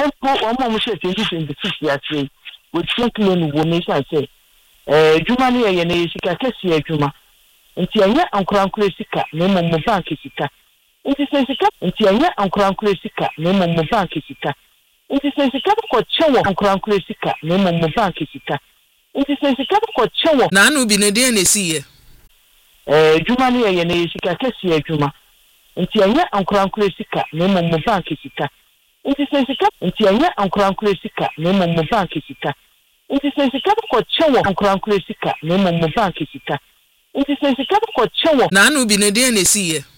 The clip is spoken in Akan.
ọmọ mo ṣe 2026 ya say we think loan wo me say adwuma no ye na sika kesi adwuma nti anya ankorankora sika na mo bank sika nti se sika nti anya ankorankora sika na mo bank sika nti se sika ko chewo ankorankora sika na mo bank sika nti se sika ko chewo na anu bi ne de na siye adwuma no ye na sika kesi adwuma nti anya ankorankora sika na mo bank sika nti se sika nti anya ankorankora sika na mo bank sika nti se sika ko chewo ankorankora sika na mo bank sika nti se sika ko chewo na anu bi ne de na siye